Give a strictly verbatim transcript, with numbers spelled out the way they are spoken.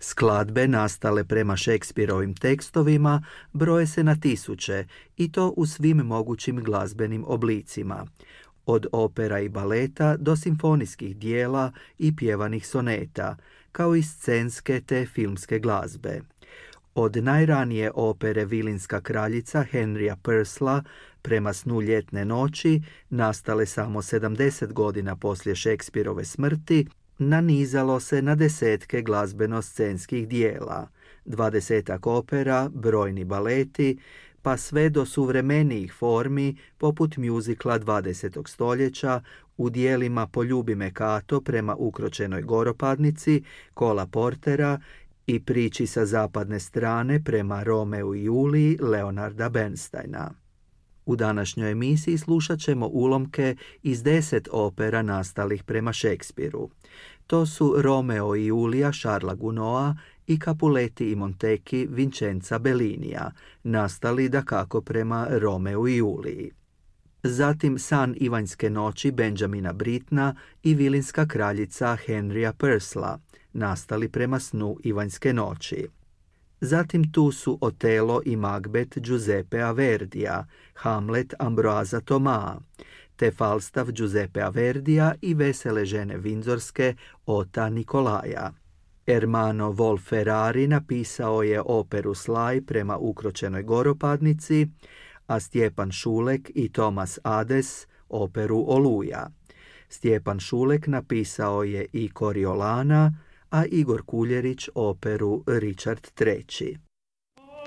Skladbe nastale prema Shakespearovim tekstovima broje se na tisuće i to u svim mogućim glazbenim oblicima, od opera i baleta do simfonijskih dijela i pjevanih soneta, kao i scenske te filmske glazbe. Od najranije opere Vilinska kraljica Henrya Purcella prema Snu ljetne noći, nastale samo sedamdeset godina poslije Shakespearove smrti, nanizalo se na desetke glazbeno-scenskih dijela, dvadesetak opera, brojni baleti, pa sve do suvremenijih formi poput mjuzikla dvadesetog stoljeća u dijelima Poljubi me Kato prema Ukročenoj goropadnici, Kola Portera i Priči sa zapadne strane prema Romeu i Juliji Leonarda Bernsteina. U današnjoj emisiji slušat ćemo ulomke iz deset opera nastalih prema Shakespeareu. To su Romeo i Julija Charlesa Gounoda i Capuleti i Montecchi Vincenza Bellinija, nastali dakako prema Romeu i Juliji. Zatim San Ivanjske noći Benjamina Brittena i Vilinska kraljica Henrya Purcella, nastali prema Snu Ivanjske noći. Zatim tu su Otelo i Macbeth Giuseppea Verdija, Hamlet Ambroisa Thomas, te Falstaff Giuseppea Verdija i Vesele žene Vindzorske Ota Nikolaja. Ermanno Wolf Ferrari napisao je operu Slaj prema Ukročenoj goropadnici, a Stjepan Šulek i Tomas Ades operu Oluja. Stjepan Šulek napisao je i Koriolana, a Igor Kuljerić operu Richard treći.